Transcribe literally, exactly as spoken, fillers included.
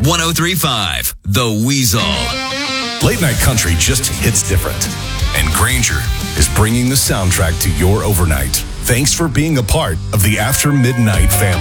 one oh three point five, The Weasel. Late night country just hits different. And Granger is bringing the soundtrack to your overnight. Thanks for being a part of the After Midnight family.